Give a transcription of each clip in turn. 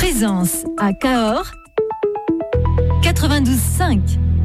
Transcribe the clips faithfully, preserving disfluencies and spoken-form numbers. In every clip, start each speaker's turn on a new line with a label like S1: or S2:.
S1: Présence à Cahors, quatre-vingt-douze cinq.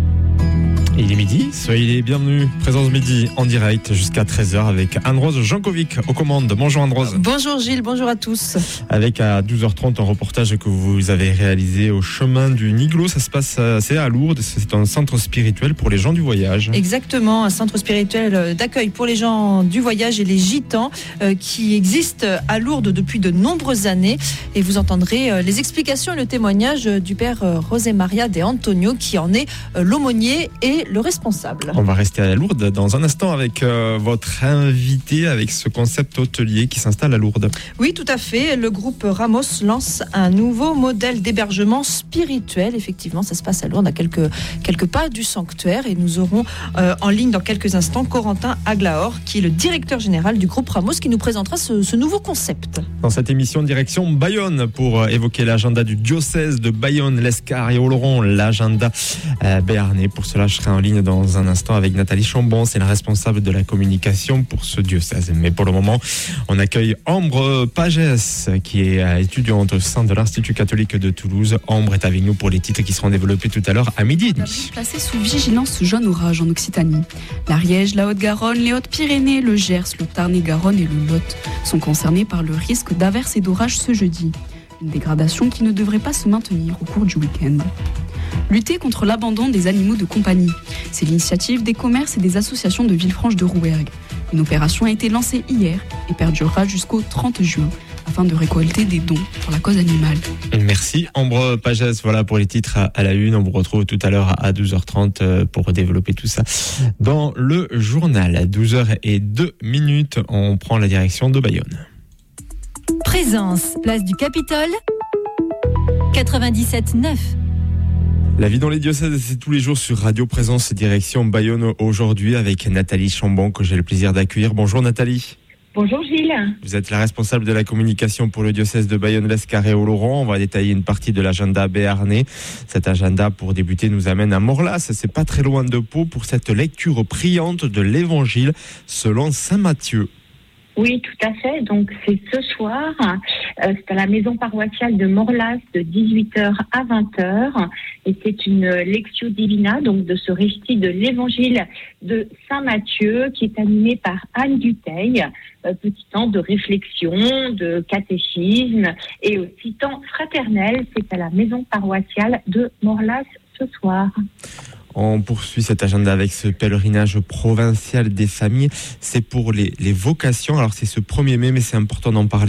S2: Il est midi, soyez les bienvenus. Présence midi en direct jusqu'à treize heures avec Anne-Rose Jankovic aux commandes. Bonjour Anne-Rose.
S3: Bonjour Gilles, bonjour à tous.
S2: Avec à douze heures trente un reportage que vous avez réalisé au chemin du Niglo. Ça se passe c'est à Lourdes, c'est un centre spirituel pour les gens du voyage.
S3: Exactement, un centre spirituel d'accueil pour les gens du voyage et les gitans euh, qui existe à Lourdes depuis de nombreuses années. Et vous entendrez euh, les explications et le témoignage du père euh, José Maria de Antonio qui en est euh, l'aumônier et le responsable.
S2: On va rester à Lourdes dans un instant avec euh, votre invité, avec ce concept hôtelier qui s'installe à Lourdes.
S3: Oui, tout à fait. Le groupe Ramos lance un nouveau modèle d'hébergement spirituel. Effectivement, ça se passe à Lourdes, à quelques, quelques pas du sanctuaire. Et nous aurons euh, en ligne dans quelques instants Corentin Aglaor, qui est le directeur général du groupe Ramos, qui nous présentera ce, ce nouveau concept.
S2: Dans cette émission, direction Bayonne pour évoquer l'agenda du diocèse de Bayonne, l'Escar et Oloron, l'agenda euh, béarnais. Pour cela, je serai en ligne dans un instant avec Nathalie Chambon, c'est la responsable de la communication pour ce diocèse. Mais pour le moment, on accueille Ambre Pagès, qui est étudiante au sein de l'Institut catholique de Toulouse. Ambre est avec nous pour les titres qui seront développés tout à l'heure à midi et demi.
S4: Placés sous vigilance jaune orage en Occitanie. L'Ariège, la Haute-Garonne, les Hautes-Pyrénées, le Gers, le Tarn-et-Garonne et le Lot sont concernés par le risque d'averses et d'orages ce jeudi. Une dégradation qui ne devrait pas se maintenir au cours du week-end. Lutter contre l'abandon des animaux de compagnie. C'est l'initiative des commerces et des associations de Villefranche de Rouergue. Une opération a été lancée hier et perdurera jusqu'au trente juin afin de récolter des dons pour la cause animale.
S2: Merci Ambre Pagès, voilà pour les titres à la une. On vous retrouve tout à l'heure à douze heures trente pour développer tout ça dans le journal. À douze heures deux minutes, on prend la direction de Bayonne.
S1: Présence, place du Capitole, quatre-vingt-dix-sept neuf.
S2: La vie dans les diocèses, c'est tous les jours sur Radio Présence, direction Bayonne aujourd'hui avec Nathalie Chambon que j'ai le plaisir d'accueillir. Bonjour Nathalie.
S5: Bonjour Gilles.
S2: Vous êtes la responsable de la communication pour le diocèse de Bayonne, l'Escar et Oloron. On va détailler une partie de l'agenda béarnais. Cet agenda, pour débuter, nous amène à Morlas. C'est pas très loin de Pau pour cette lecture priante de l'Évangile selon saint Matthieu.
S5: Oui, tout à fait. Donc, c'est ce soir. Euh, c'est à la maison paroissiale de Morlas de dix-huit heures à vingt heures. Et c'est une lectio divina, donc de ce récit de l'évangile de saint Matthieu, qui est animé par Anne Duteil. Euh, petit temps de réflexion, de catéchisme et aussi temps fraternel. C'est à la maison paroissiale de Morlas ce soir.
S2: On poursuit cet agenda avec ce pèlerinage provincial des familles. C'est pour les, les vocations. Alors c'est ce premier mai, mais c'est important d'en parler.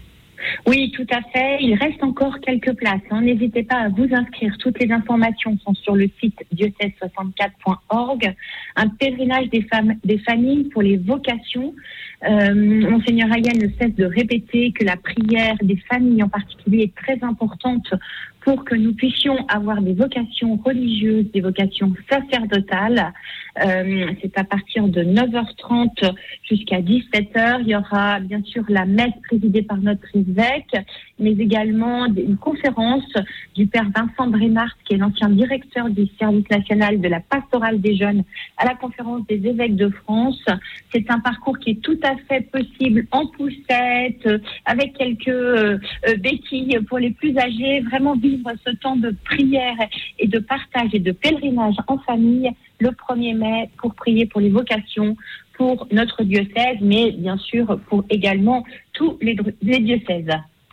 S5: Oui, tout à fait. Il reste encore quelques places. Hein. N'hésitez pas à vous inscrire. Toutes les informations sont sur le site diocèse soixante-quatre point org. Un pèlerinage des femmes, des familles pour les vocations. Euh, Monseigneur Ryan ne cesse de répéter que la prière des familles en particulier est très importante pour que nous puissions avoir des vocations religieuses, des vocations sacerdotales. Euh, c'est à partir de neuf heures trente jusqu'à dix-sept heures. Il y aura bien sûr la messe présidée par notre évêque, mais également une conférence du père Vincent Brémart, qui est l'ancien directeur du service national de la pastorale des jeunes, à la conférence des évêques de France. C'est un parcours qui est tout à fait possible en poussette, avec quelques euh, béquilles pour les plus âgés. Vraiment vivre ce temps de prière et de partage et de pèlerinage en famille le premier mai pour prier pour les vocations, pour notre diocèse, mais bien sûr pour également tous les, les diocèses.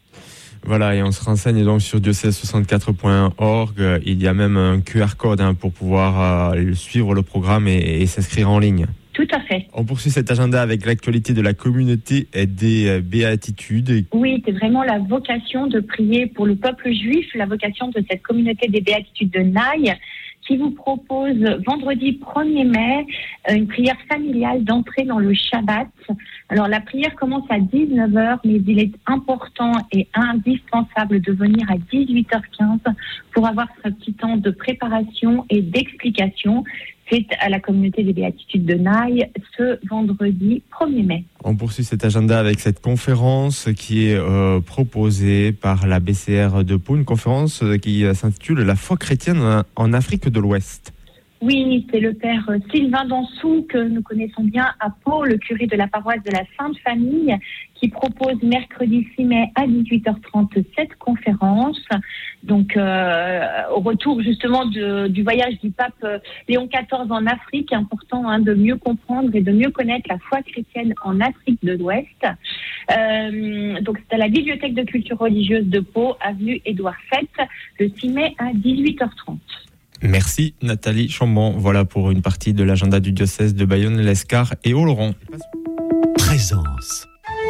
S2: Voilà, et on se renseigne donc sur diocèse soixante-quatre point org. Il y a même un Q R code hein, pour pouvoir euh, suivre le programme et, et s'inscrire en ligne.
S5: Tout à fait.
S2: On poursuit cet agenda avec l'actualité de la communauté des béatitudes.
S5: Oui, c'est vraiment la vocation de prier pour le peuple juif, la vocation de cette communauté des béatitudes de Naï, qui vous propose vendredi premier mai une prière familiale d'entrée dans le Shabbat. Alors la prière commence à dix-neuf heures, mais il est important et indispensable de venir à dix-huit heures quinze pour avoir ce petit temps de préparation et d'explication. C'est à la communauté des béatitudes de Naï ce vendredi premier mai.
S2: On poursuit cet agenda avec cette conférence qui est euh, proposée par la B C R de Pau, une conférence qui s'intitule « La foi chrétienne en Afrique de l'Ouest ».
S5: Oui, c'est le père Sylvain Dansou, que nous connaissons bien à Pau, le curé de la paroisse de la Sainte Famille, qui propose mercredi six mai à dix-huit heures trente cette conférence. Donc, euh, au retour justement de, du voyage du pape Léon quatorze en Afrique, important hein, de mieux comprendre et de mieux connaître la foi chrétienne en Afrique de l'Ouest. Euh, donc, c'est à la Bibliothèque de culture religieuse de Pau, avenue Édouard sept, le six mai à dix-huit heures trente.
S2: Merci Nathalie Chambon. Voilà pour une partie de l'agenda du diocèse de Bayonne, l'Escar et Oloron.
S6: Présence.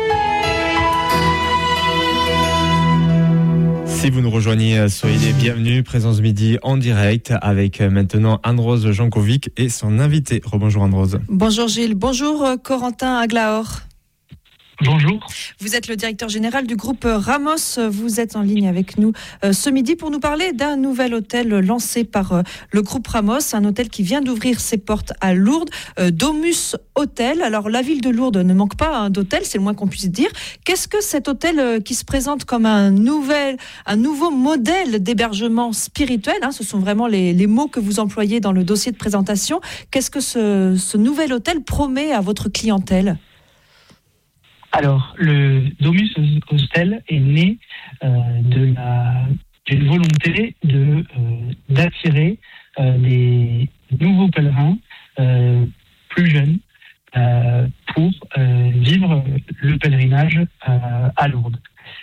S2: Si vous nous rejoignez, soyez les bienvenus. Présence midi en direct avec maintenant Anne-Rose Jankovic et son invité. Rebonjour Anne-Rose.
S3: Bonjour Gilles, bonjour Corentin Aglaor.
S7: Bonjour.
S3: Vous êtes le directeur général du groupe Ramos. Vous êtes en ligne avec nous euh, ce midi pour nous parler d'un nouvel hôtel lancé par euh, le groupe Ramos, un hôtel qui vient d'ouvrir ses portes à Lourdes, euh, Domus Hôtel. Alors la ville de Lourdes ne manque pas hein, d'hôtel, c'est le moins qu'on puisse dire. Qu'est-ce que cet hôtel euh, qui se présente comme un nouvel, un nouveau modèle d'hébergement spirituel, hein, ce sont vraiment les, les mots que vous employez dans le dossier de présentation. Qu'est-ce que ce, ce nouvel hôtel promet à votre clientèle ?
S7: Alors, le Domus Hostel est né euh, de la, d'une volonté de, euh, d'attirer euh, des nouveaux pèlerins euh, plus jeunes euh, pour euh, vivre le pèlerinage euh, à Lourdes.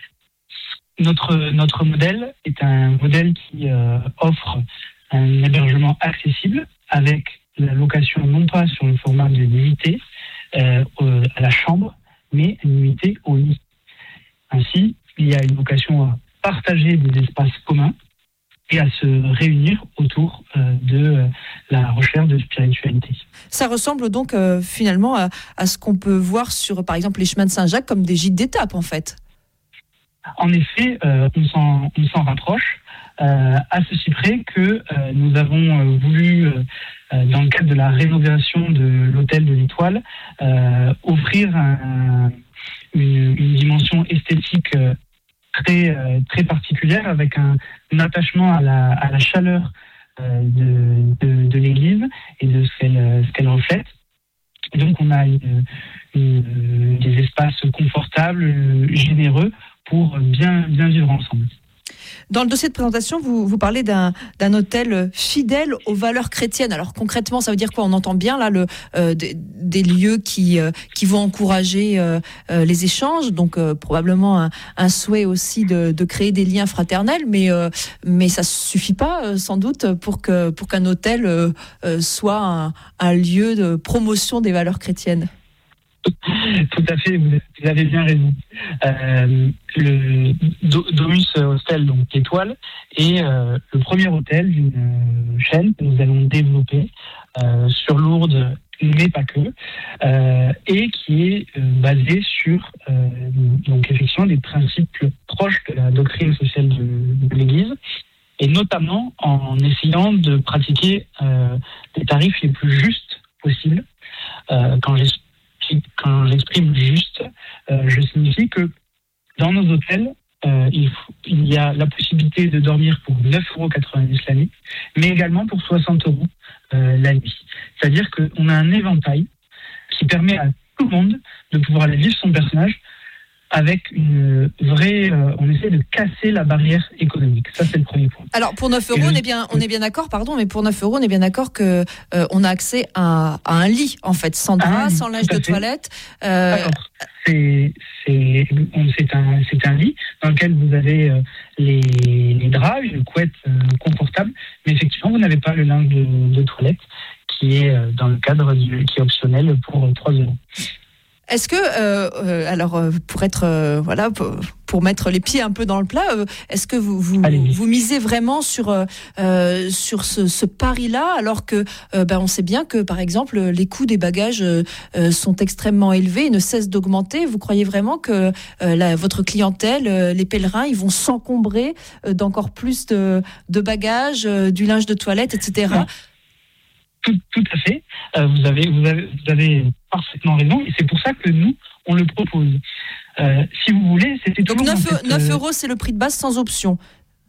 S7: Notre, notre modèle est un modèle qui euh, offre un hébergement accessible avec la location non pas sur le format de nuitée euh, à la chambre, mais une nuitée au lit. Ainsi, il y a une vocation à partager des espaces communs et à se réunir autour euh, de euh, la recherche de spiritualité.
S3: Ça ressemble donc euh, finalement à, à ce qu'on peut voir sur, par exemple, les chemins de Saint-Jacques comme des gîtes d'étape, en fait.
S7: En effet, euh, on, s'en, on s'en rapproche, euh, à ceci près que euh, nous avons euh, voulu, euh, dans le cadre de la rénovation de l'hôtel de l'Étoile, euh, offrir un, une, une dimension esthétique euh, très, euh, très particulière, avec un, un attachement à la, à la chaleur euh, de, de, de l'église et de ce qu'elle, ce qu'elle reflète. Et donc on a une, une, des espaces confortables, généreux, pour bien, bien vivre ensemble.
S3: Dans le dossier de présentation, vous, vous parlez d'un, d'un hôtel fidèle aux valeurs chrétiennes. Alors concrètement, ça veut dire quoi ? On entend bien là le, euh, des, des lieux qui, euh, qui vont encourager euh, euh, les échanges, donc euh, probablement un, un souhait aussi de, de créer des liens fraternels, mais, euh, mais ça ne suffit pas euh, sans doute pour, que, pour qu'un hôtel euh, euh, soit un, un lieu de promotion des valeurs chrétiennes.
S7: Tout à fait, vous avez bien raison. Euh, le Domus Hostel, donc Étoile, est euh, le premier hôtel d'une euh, chaîne que nous allons développer euh, sur Lourdes, mais pas que, euh, et qui est euh, basé sur euh, donc effectivement des principes proches de la doctrine sociale de, de l'Église, et notamment en essayant de pratiquer euh, des tarifs les plus justes possibles. Euh, quand j'ai Quand j'exprime juste, euh, je signifie que dans nos hôtels, euh, il, faut, il y a la possibilité de dormir pour neuf euros quatre-vingt-dix la nuit, mais également pour soixante euros euh, la nuit. C'est-à-dire qu'on a un éventail qui permet à tout le monde de pouvoir aller vivre son personnage avec une vraie... Euh, on essaie de casser la barrière économique. Ça, c'est le premier point.
S3: Alors, pour neuf euros,
S7: je...
S3: on est bien, on est bien d'accord, pardon, mais pour neuf euros, on est bien d'accord que euh, on a accès à, à un lit, en fait, sans drap, ah, sans linge de fait. toilette. Euh...
S7: C'est, c'est, c'est, un, c'est un lit dans lequel vous avez euh, les, les draps, une couette euh, confortable, mais effectivement, vous n'avez pas le linge de, de toilette qui est euh, dans le cadre du, qui est optionnel pour euh, trois euros.
S3: Est-ce que, euh, euh, alors, euh, pour être, euh, voilà, pour, pour mettre les pieds un peu dans le plat, euh, est-ce que vous vous, vous misez vraiment sur euh, sur ce, ce pari-là, alors que, euh, ben, on sait bien que, par exemple, les coûts des bagages euh, sont extrêmement élevés et ne cessent d'augmenter. Vous croyez vraiment que euh, la, votre clientèle, euh, les pèlerins, ils vont s'encombrer euh, d'encore plus de, de bagages, euh, du linge de toilette, et cetera.
S7: Tout, tout à fait. Euh, vous avez, vous avez, vous avez parfaitement raison, et c'est pour ça que nous, on le propose. Euh, si vous voulez, c'était
S3: donc neuf, neuf euros, c'est le prix de base sans option.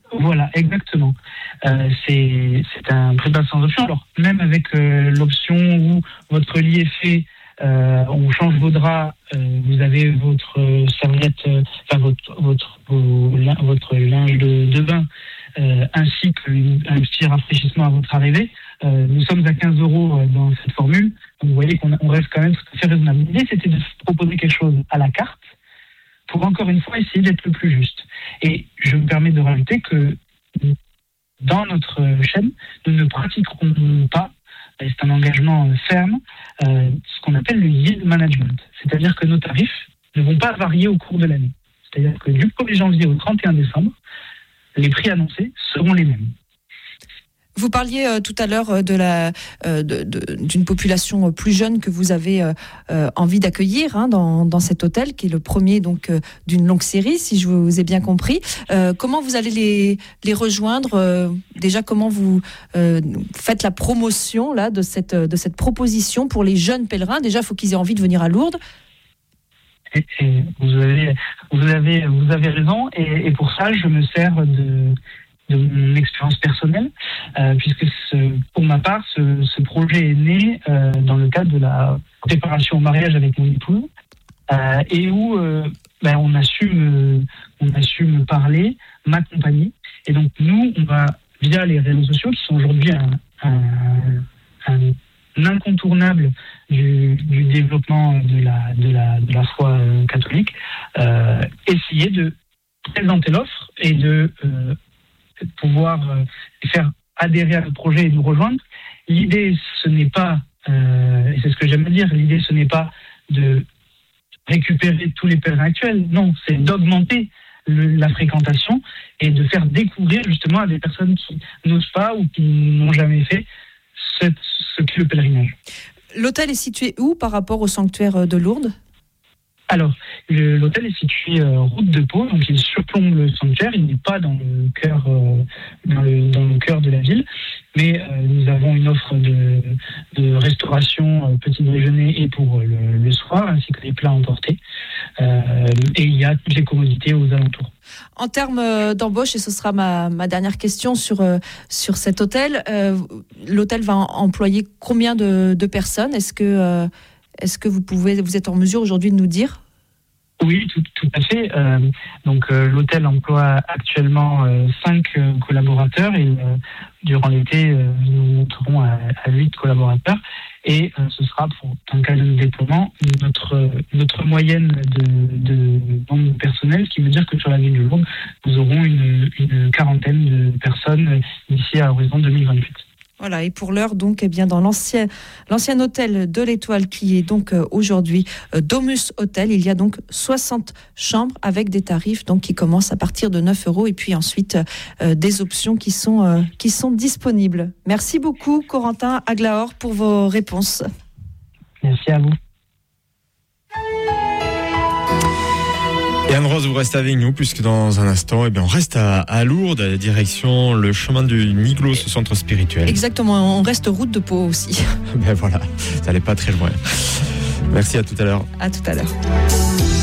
S7: Voilà, exactement. Euh, c'est, c'est un prépas sans option. Alors, même avec euh, l'option où votre lit est fait, euh, on change vos draps, euh, vous avez votre serviette, euh, enfin votre votre vos, votre linge de, de bain, euh, ainsi qu'un petit rafraîchissement à votre arrivée. Euh, nous sommes à quinze euros dans cette formule. Donc, vous voyez qu'on on reste quand même tout à fait raisonnable. L'idée, c'était de proposer quelque chose à la carte, pour encore une fois essayer d'être le plus juste. Et je me permets de rajouter que dans notre chaîne, nous ne pratiquerons pas, et c'est un engagement ferme, euh, ce qu'on appelle le yield management. C'est-à-dire que nos tarifs ne vont pas varier au cours de l'année. C'est-à-dire que du premier janvier au trente et un décembre, les prix annoncés seront les mêmes.
S3: Vous parliez euh, tout à l'heure de la, euh, de, de, d'une population plus jeune que vous avez euh, euh, envie d'accueillir hein, dans, dans cet hôtel, qui est le premier donc euh, d'une longue série, si je vous ai bien compris. Euh, comment vous allez les, les rejoindre euh, Déjà, comment vous euh, faites la promotion là, de, cette, de cette proposition pour les jeunes pèlerins? Déjà, il faut qu'ils aient envie de venir à Lourdes.
S7: Et, et vous, avez, vous, avez, vous avez raison, et, et pour ça, je me sers de... de mon expérience personnelle, euh, puisque ce, pour ma part, ce, ce projet est né euh, dans le cadre de la préparation au mariage avec mon épouse, euh, et où euh, ben, on a su me, on a su me parler, m'accompagner, et donc nous, on va via les réseaux sociaux qui sont aujourd'hui un, un, un incontournable du, du développement de la, de la, de la foi euh, catholique, euh, essayer de présenter l'offre et de euh, pouvoir euh, faire adhérer à notre projet et nous rejoindre. L'idée, ce n'est pas, euh, et c'est ce que j'aime dire, l'idée, ce n'est pas de récupérer tous les pèlerins actuels, non, c'est d'augmenter le, la fréquentation et de faire découvrir justement à des personnes qui n'osent pas ou qui n'ont jamais fait ce, ce qu'est le pèlerinage.
S3: L'hôtel est situé où par rapport au sanctuaire de Lourdes ?
S7: Alors, le, l'hôtel est situé euh, route de Pau, donc il surplombe le sanctuaire, il n'est pas dans le cœur, euh, dans le, dans le cœur de la ville, mais euh, nous avons une offre de, de restauration euh, petit déjeuner et pour euh, le, le soir, ainsi que des plats emportés, euh, et il y a toutes les commodités aux alentours.
S3: En termes d'embauche, et ce sera ma, ma dernière question sur, euh, sur cet hôtel, euh, l'hôtel va employer combien de, de personnes ? Est-ce que... Euh Est-ce que vous pouvez, vous êtes en mesure aujourd'hui de nous dire ?
S7: Oui, tout, tout à fait. Euh, donc euh, l'hôtel emploie actuellement euh, cinq euh, collaborateurs et euh, durant l'été, euh, nous monterons à, à huit collaborateurs. Et euh, ce sera, pour un cas de déploiement, notre, notre moyenne de, de nombre de personnel, ce qui veut dire que sur la ville de Lourdes, nous aurons une, une quarantaine de personnes d'ici à horizon deux mille vingt-huit.
S3: Voilà, et pour l'heure, donc, eh bien, dans l'ancien, l'ancien hôtel de l'Étoile, qui est donc euh, aujourd'hui euh, Domus Hôtel, il y a donc soixante chambres avec des tarifs donc, qui commencent à partir de neuf euros et puis ensuite euh, des options qui sont, euh, qui sont disponibles. Merci beaucoup, Corentin Aglaor, pour vos réponses.
S7: Merci à vous.
S2: Et Anne-Rose, vous restez avec nous, puisque dans un instant, eh bien, on reste à, à Lourdes, direction le chemin du Niglo, ce centre spirituel.
S3: Exactement, on reste route de Pau aussi.
S2: Ben voilà, ça n'allait pas très loin. Merci, à tout à l'heure.
S3: À tout à l'heure.